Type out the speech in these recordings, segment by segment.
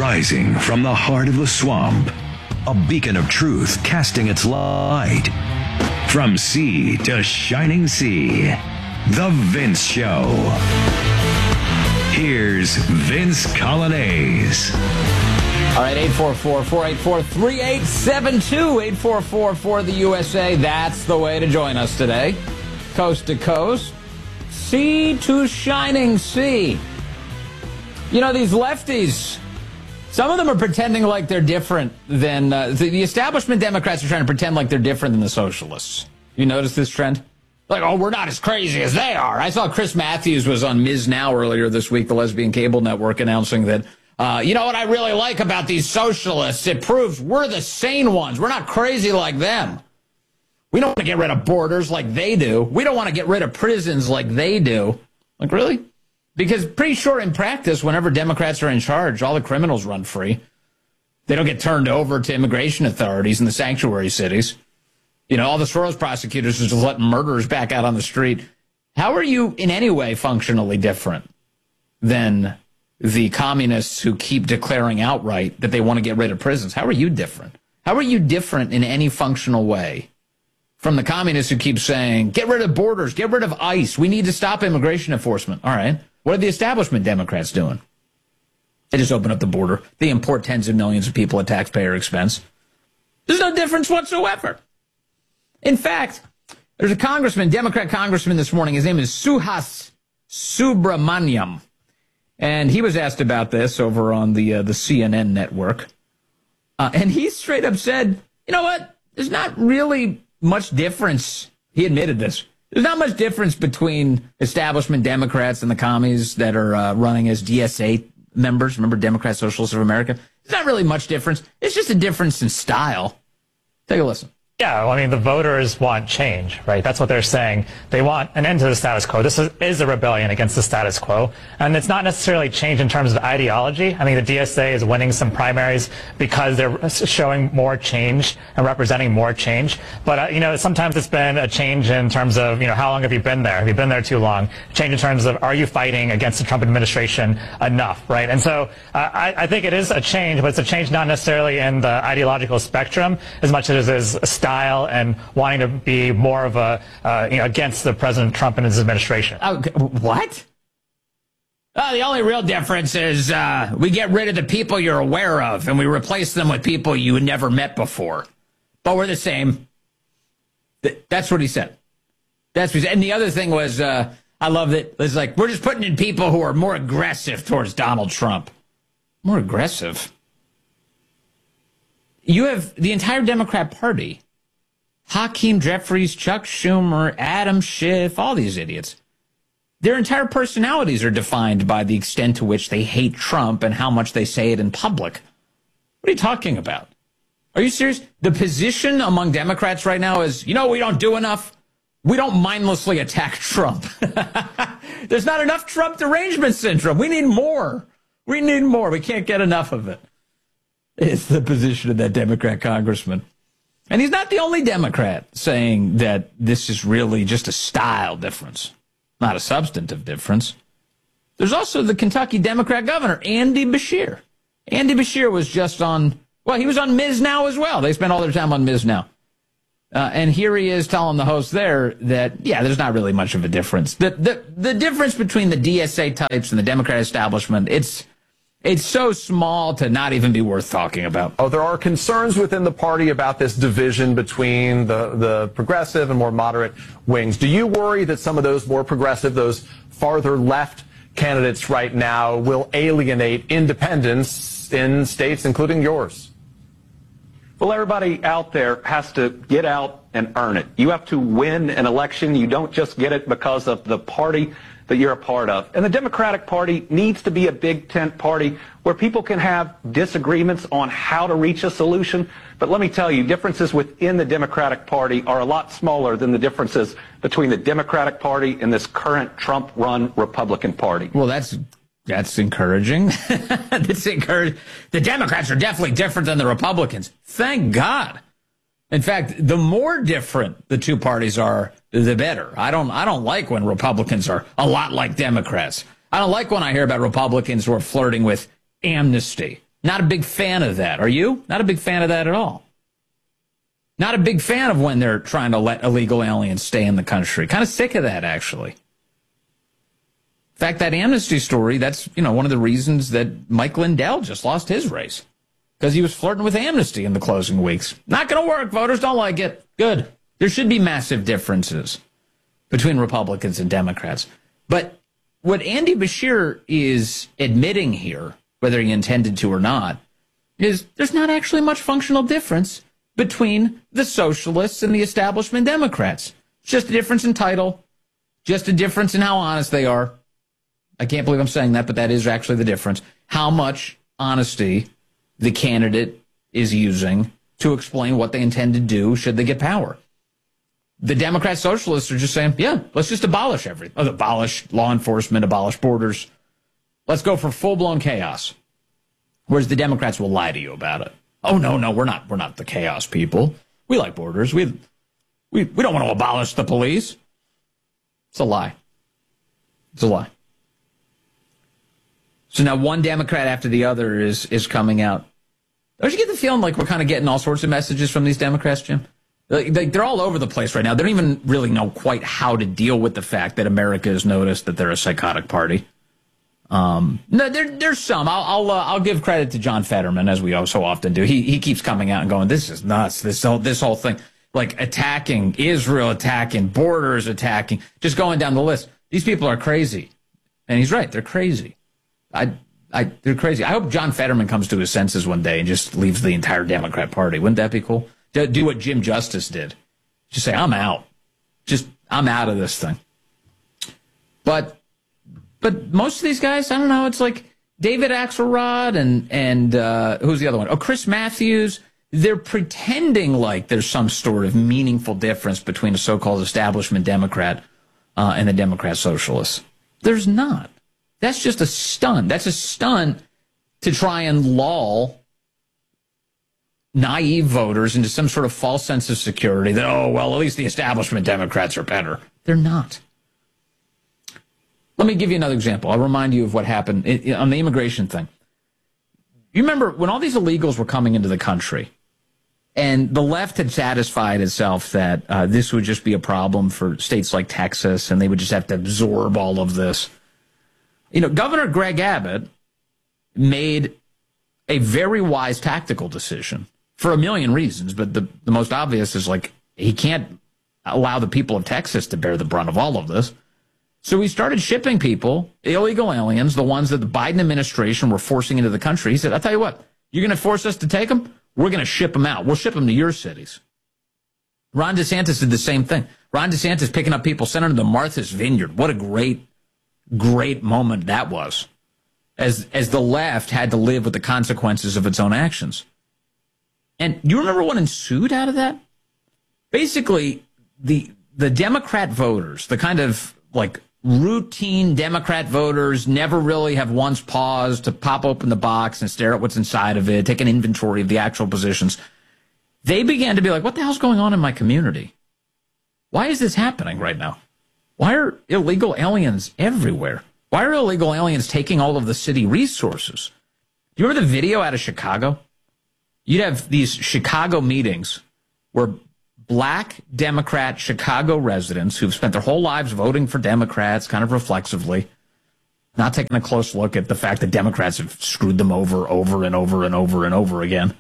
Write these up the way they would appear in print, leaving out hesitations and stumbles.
Rising from the heart of the swamp, a beacon of truth casting its light. From sea to shining sea, The Vince Show. Here's Vince Coglianese. All right, 844-484-3872, 844-4-the-USA. That's the way to join us today. Coast to coast, sea to shining sea. You know, these lefties, some of them are pretending like they're different than the establishment Democrats are trying to pretend like they're different than the socialists. You notice this trend? Like, oh, we're not as crazy as they are. I saw Chris Matthews was on Ms. Now earlier this week, the lesbian cable network, announcing that, you know what I really like about these socialists? It proves we're the sane ones. We're not crazy like them. We don't want to get rid of borders like they do. We don't want to get rid of prisons like they do. Like, really? Because pretty sure in practice, whenever Democrats are in charge, all the criminals run free. They don't get turned over to immigration authorities in the sanctuary cities. You know, all the Soros prosecutors are just letting murderers back out on the street. How are you in any way functionally different than the communists who keep declaring outright that they want to get rid of prisons? How are you different? How are you different in any functional way from the communists who keep saying, get rid of borders, get rid of ICE, we need to stop immigration enforcement? All right. What are the establishment Democrats doing? They just open up the border. They import tens of millions of people at taxpayer expense. There's no difference whatsoever. In fact, there's a congressman, Democrat congressman this morning. His name is Suhas Subramaniam. And he was asked about this over on the CNN network. And he straight up said, you know what? There's not really much difference. He admitted this. There's not much difference between establishment Democrats and the commies that are running as DSA members. Remember, Democrat Socialists of America? There's not really much difference. It's just a difference in style. Take a listen. Yeah, well, I mean, the voters want change, right? That's what they're saying. They want an end to the status quo. This is a rebellion against the status quo. And it's not necessarily change in terms of ideology. I mean, the DSA is winning some primaries because they're showing more change and representing more change. But, you know, sometimes it's been a change in terms of, you know, how long have you been there? Have you been there too long? Change in terms of, are you fighting against the Trump administration enough, right? And so I think it is a change, but it's a change not necessarily in the ideological spectrum as much as it is a style and wanting to be more of a, you know, against the President Trump and his administration. What? The only real difference is we get rid of the people you're aware of and we replace them with people you never met before. But we're the same. That's what he said. That's what he said. And the other thing was, I love that. It's like, we're just putting in people who are more aggressive towards Donald Trump. More aggressive? You have the entire Democrat Party. Hakeem Jeffries, Chuck Schumer, Adam Schiff, all these idiots. Their entire personalities are defined by the extent to which they hate Trump and how much they say it in public. What are you talking about? Are you serious? The position among Democrats right now is, you know, we don't do enough. We don't mindlessly attack Trump. There's not enough Trump derangement syndrome. We need more. We need more. We can't get enough of it. It's the position of that Democrat congressman. And he's not the only Democrat saying that this is really just a style difference, not a substantive difference. There's also the Kentucky Democrat governor, Andy Beshear. Andy Beshear was just on, well, he was on Ms. Now as well. They spent all their time on Ms. Now. And here he is telling the host there that, yeah, there's not really much of a difference. The difference between the DSA types and the Democrat establishment, it's so small to not even be worth talking about. Oh, there are concerns within the party about this division between the progressive and more moderate wings. Do you worry that some of those more progressive, those farther left candidates right now will alienate independents in states, including yours? Well, everybody out there has to get out and earn it. You have to win an election. You don't just get it because of the party that you're a part of. And the Democratic Party needs to be a big tent party where people can have disagreements on how to reach a solution. But let me tell you, differences within the Democratic Party are a lot smaller than the differences between the Democratic Party and this current Trump-run Republican Party. Well, that's encouraging. That's encouraging. The Democrats are definitely different than the Republicans. Thank God. In fact, the more different the two parties are, the better. I don't like when Republicans are a lot like Democrats. I don't like when I hear about Republicans who are flirting with amnesty. Not a big fan of that. Are you? Not a big fan of that at all. Not a big fan of when they're trying to let illegal aliens stay in the country. Kind of sick of that, actually. In fact, that amnesty story, that's, one of the reasons that Mike Lindell just lost his race. Because he was flirting with amnesty in the closing weeks. Not going to work. Voters don't like it. Good. There should be massive differences between Republicans and Democrats. But what Andy Beshear is admitting here, whether he intended to or not, is there's not actually much functional difference between the socialists and the establishment Democrats. It's just a difference in title, just a difference in how honest they are. I can't believe I'm saying that, but that is actually the difference. How much honesty the candidate is using to explain what they intend to do should they get power. The Democrat socialists are just saying, yeah, let's just abolish everything. Abolish law enforcement, abolish borders. Let's go for full-blown chaos. Whereas the Democrats will lie to you about it. Oh, no, we're not the chaos people. We like borders. We don't want to abolish the police. It's a lie. It's a lie. So now one Democrat after the other is coming out. Don't you get the feeling like we're kind of getting all sorts of messages from these Democrats, Jim? They're all over the place right now. They don't even really know quite how to deal with the fact that America has noticed that they're a psychotic party. No, there's some. I'll give credit to John Fetterman, as we so often do. He keeps coming out and going, this is nuts. This whole thing, like attacking Israel, attacking borders, attacking, just going down the list. These people are crazy, and he's right. They're crazy. They're crazy. I hope John Fetterman comes to his senses one day and just leaves the entire Democrat Party. Wouldn't that be cool? Do what Jim Justice did. Just say, I'm out. I'm out of this thing. But most of these guys, I don't know, it's like David Axelrod and who's the other one? Oh, Chris Matthews. They're pretending like there's some sort of meaningful difference between a so-called establishment Democrat and the Democrat socialists. There's not. That's just a stunt. That's a stunt to try and lull naive voters into some sort of false sense of security that, oh, well, at least the establishment Democrats are better. They're not. Let me give you another example. I'll remind you of what happened on the immigration thing. You remember when all these illegals were coming into the country and the left had satisfied itself that this would just be a problem for states like Texas and they would just have to absorb all of this. Governor Greg Abbott made a very wise tactical decision for a million reasons, but the most obvious is like he can't allow the people of Texas to bear the brunt of all of this. So he started shipping people, illegal aliens, the ones that the Biden administration were forcing into the country. He said, I'll tell you what, you're going to force us to take them? We're going to ship them out. We'll ship them to your cities. Ron DeSantis did the same thing. Ron DeSantis picking up people, sending them to Martha's Vineyard. What a great moment that was. As the left had to live with the consequences of its own actions. And you remember what ensued out of that? Basically, the Democrat voters, the kind of like routine Democrat voters, never really have once paused to pop open the box and stare at what's inside of it, take an inventory of the actual positions. They began to be like, what the hell's going on in my community? Why is this happening right now? Why are illegal aliens everywhere? Why are illegal aliens taking all of the city resources? Do you remember the video out of Chicago? You'd have these Chicago meetings where black Democrat Chicago residents who've spent their whole lives voting for Democrats kind of reflexively, not taking a close look at the fact that Democrats have screwed them over and over again,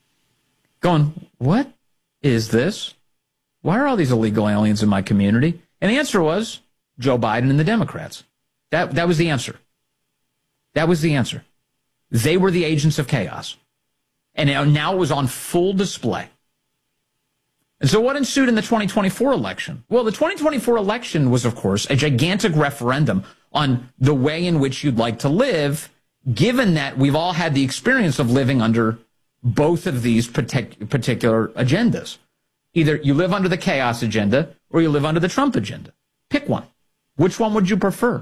going, what is this? Why are all these illegal aliens in my community? And the answer was Joe Biden and the Democrats. That was the answer. That was the answer. They were the agents of chaos. And now it was on full display. And so what ensued in the 2024 election? Well, the 2024 election was, of course, a gigantic referendum on the way in which you'd like to live, given that we've all had the experience of living under both of these particular agendas. Either you live under the chaos agenda or you live under the Trump agenda. Pick one. Which one would you prefer?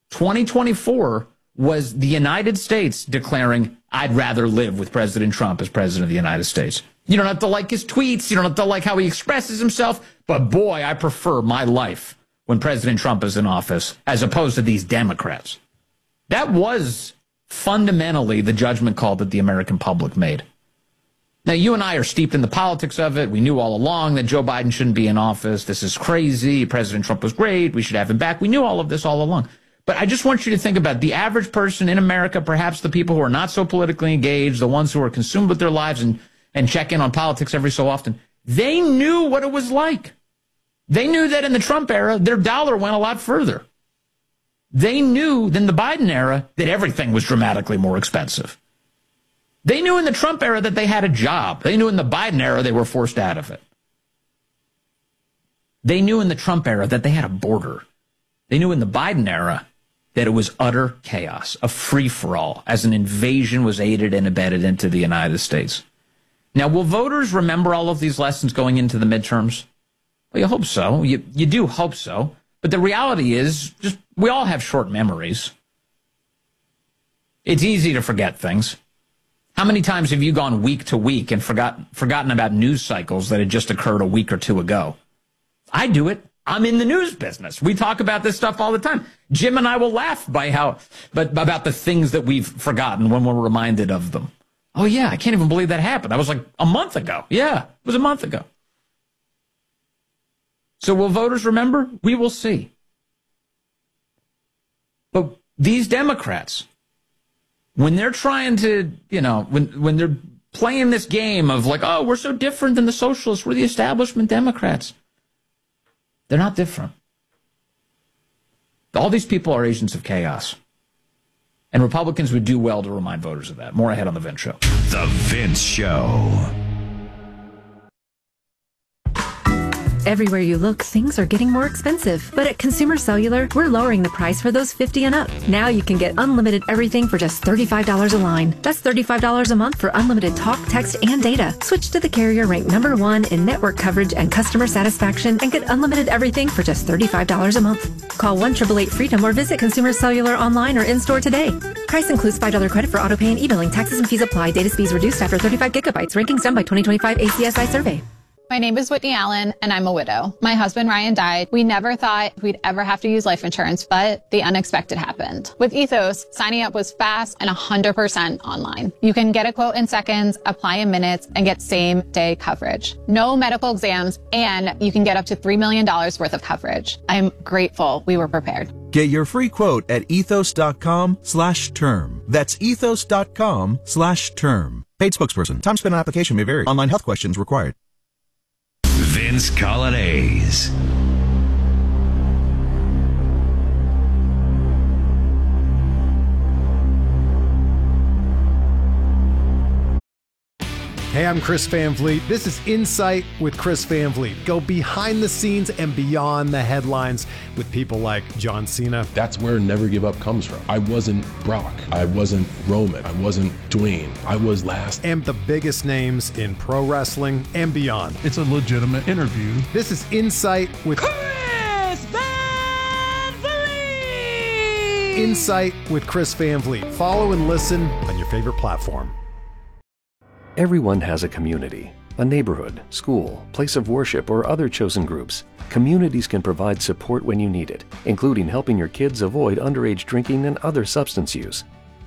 2024 was the United States declaring, I'd rather live with President Trump as president of the United States. You don't have to like his tweets. You don't have to like how he expresses himself. But boy, I prefer my life when President Trump is in office as opposed to these Democrats. That was fundamentally the judgment call that the American public made. Now, you and I are steeped in the politics of it. We knew all along that Joe Biden shouldn't be in office. This is crazy. President Trump was great. We should have him back. We knew all of this all along. But I just want you to think about the average person in America, perhaps the people who are not so politically engaged, the ones who are consumed with their lives and check in on politics every so often. They knew what it was like. They knew that in the Trump era, their dollar went a lot further. They knew in the Biden era that everything was dramatically more expensive. They knew in the Trump era that they had a job. They knew in the Biden era they were forced out of it. They knew in the Trump era that they had a border. They knew in the Biden era that it was utter chaos, a free-for-all, as an invasion was aided and abetted into the United States. Now, will voters remember all of these lessons going into the midterms? Well, you hope so. You do hope so. But the reality is, just we all have short memories. It's easy to forget things. How many times have you gone week to week and forgotten about news cycles that had just occurred a week or two ago? I do it. I'm in the news business. We talk about this stuff all the time. Jim and I will laugh about the things that we've forgotten when we're reminded of them. Oh, yeah, I can't even believe that happened. That was like a month ago. Yeah, it was a month ago. So will voters remember? We will see. But these Democrats, when they're trying to, when they're playing this game of like, oh, we're so different than the socialists, we're the establishment Democrats. They're not different. All these people are agents of chaos. And Republicans would do well to remind voters of that. More ahead on The Vince Show. The Vince Show. Everywhere you look, things are getting more expensive. But at Consumer Cellular, we're lowering the price for those 50 and up. Now you can get unlimited everything for just $35 a line. That's $35 a month for unlimited talk, text, and data. Switch to the carrier ranked #1 in network coverage and customer satisfaction and get unlimited everything for just $35 a month. Call 1-888-FREEDOM or visit Consumer Cellular online or in-store today. Price includes $5 credit for auto pay and e-billing. Taxes and fees apply. Data speeds reduced after 35 gigabytes. Rankings done by 2025 ACSI survey. My name is Whitney Allen, and I'm a widow. My husband, Ryan, died. We never thought we'd ever have to use life insurance, but the unexpected happened. With Ethos, signing up was fast and 100% online. You can get a quote in seconds, apply in minutes, and get same-day coverage. No medical exams, and you can get up to $3 million worth of coverage. I'm grateful we were prepared. Get your free quote at ethos.com/term. That's ethos.com/term. Paid spokesperson. Time spent on application may vary. Online health questions required. Vince Colonnese. Hey, I'm Chris Van Vliet. This is Insight with Chris Van Vliet. Go behind the scenes and beyond the headlines with people like John Cena. That's where Never Give Up comes from. I wasn't Brock. I wasn't Roman. I wasn't Dwayne. I was last. And the biggest names in pro wrestling and beyond. It's a legitimate interview. This is Insight with Chris Van Vliet. Insight with Chris Van Vliet. Follow and listen on your favorite platform. Everyone has a community, a neighborhood, school, place of worship, or other chosen groups. Communities can provide support when you need it, including helping your kids avoid underage drinking and other substance use.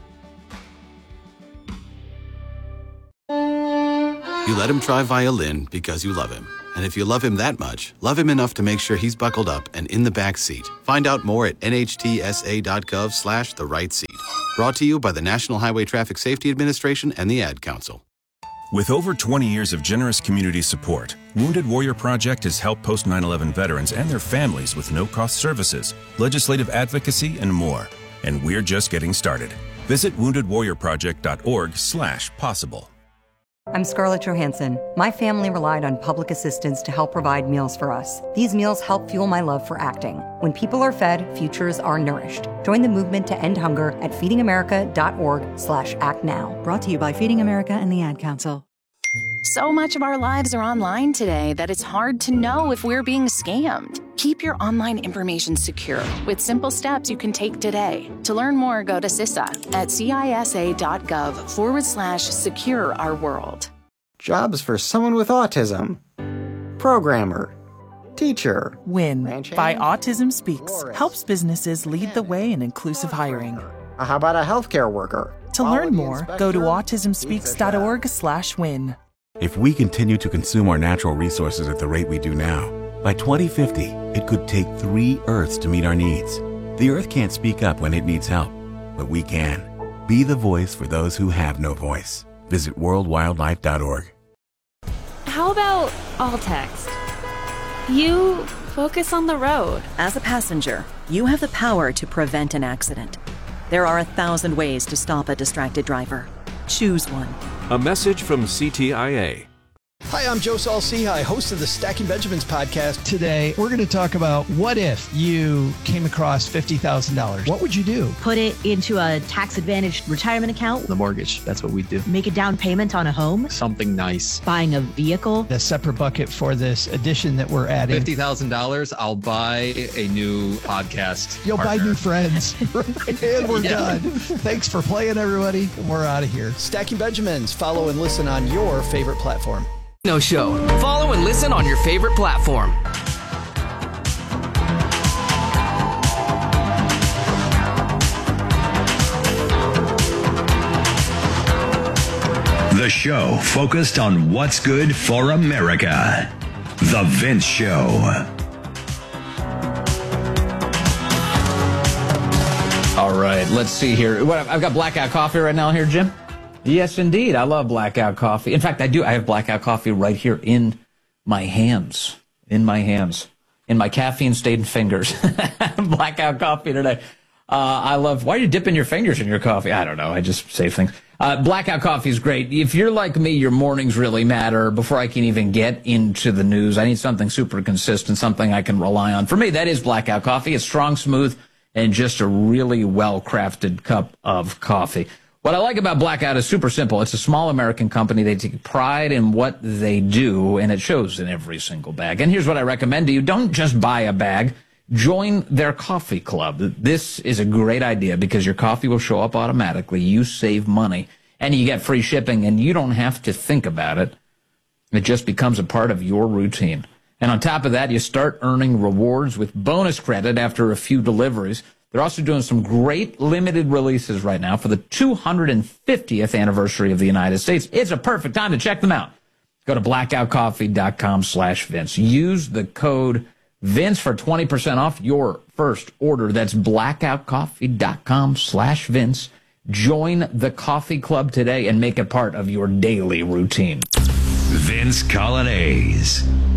You let him try violin because you love him. And if you love him that much, love him enough to make sure he's buckled up and in the back seat. Find out more at nhtsa.gov/the-right-seat. Brought to you by the National Highway Traffic Safety Administration and the Ad Council. With over 20 years of generous community support, Wounded Warrior Project has helped post 9/11 veterans and their families with no-cost services, legislative advocacy, and more. And we're just getting started. Visit woundedwarriorproject.org/possible. I'm Scarlett Johansson. My family relied on public assistance to help provide meals for us. These meals help fuel my love for acting. When people are fed, futures are nourished. Join the movement to end hunger at feedingamerica.org/actnow. Brought to you by Feeding America and the Ad Council. So much of our lives are online today that it's hard to know if we're being scammed. Keep your online information secure with simple steps you can take today. To learn more, go to CISA at CISA.gov/secure our world. Jobs for someone with autism. Programmer. Teacher. WIN by Autism Speaks helps businesses lead the way in inclusive hiring. How about a healthcare worker? To learn more, go to autismspeaks.org/win. If we continue to consume our natural resources at the rate we do now, by 2050, it could take 3 Earths to meet our needs. The Earth can't speak up when it needs help, but we can. Be the voice for those who have no voice. Visit worldwildlife.org. How about all text? You focus on the road. As a passenger, you have the power to prevent an accident. There are 1,000 ways to stop a distracted driver. Choose one. A message from CTIA. Hi, I'm Joe Saul-Sehy, host of the Stacking Benjamins podcast. Today, we're going to talk about what if you came across $50,000. What would you do? Put it into a tax-advantaged retirement account. The mortgage, that's what we do. Make a down payment on a home. Something nice. Buying a vehicle. A separate bucket for this addition that we're adding. $50,000, I'll buy a new podcast You'll partner. buy new friends. And we're done. Thanks for playing, everybody. We're out of here. Stacking Benjamins. Follow and listen on your favorite platform. No Show. Follow and listen on your favorite platform. The show focused on what's good for America. The Vince Show. All right, let's see here. What, I've got Blackout Coffee right now here, Jim. Yes, indeed. I love Blackout Coffee. In fact, I do. I have Blackout Coffee right here in my hands. In my caffeine-stained fingers. Blackout Coffee today. I love... Why are you dipping your fingers in your coffee? I don't know. I just say things. Blackout Coffee is great. If you're like me, your mornings really matter. Before I can even get into the news, I need something super consistent, something I can rely on. For me, that is Blackout Coffee. It's strong, smooth, and just a really well-crafted cup of coffee. What I like about Blackout is super simple. It's a small American company. They take pride in what they do, and it shows in every single bag. And here's what I recommend to you. Don't just buy a bag. Join their coffee club. This is a great idea because your coffee will show up automatically. You save money, and you get free shipping, and you don't have to think about it. It just becomes a part of your routine. And on top of that, you start earning rewards with bonus credit after a few deliveries. They're also doing some great limited releases right now for the 250th anniversary of the United States. It's a perfect time to check them out. Go to blackoutcoffee.com/Vince. Use the code Vince for 20% off your first order. That's blackoutcoffee.com/Vince. Join the coffee club today and make it part of your daily routine. Vince Coglianese.